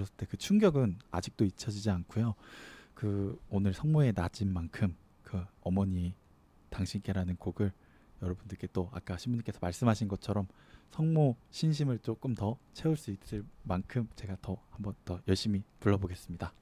들었을 때 그 충격은 아직도 잊혀지지 않고요. 그 오늘 성모의 낮인 만큼 그 어머니 당신께라는 곡을 여러분들께 또 아까 신부님께서 말씀하신 것처럼 성모 신심을 조금 더 채울 수 있을 만큼 제가 더 한번 더 열심히 불러보겠습니다.